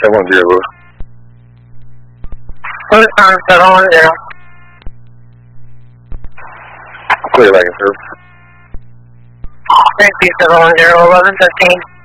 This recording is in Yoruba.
710. Tucson 710. Clear back and serve. Thank you, 710, 1115.